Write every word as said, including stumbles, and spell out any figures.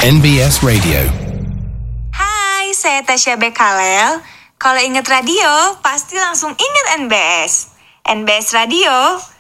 N B S Radio. Hai, saya Tasya Bekalel. Kalau ingat radio, pasti langsung ingat N B S. N B S Radio,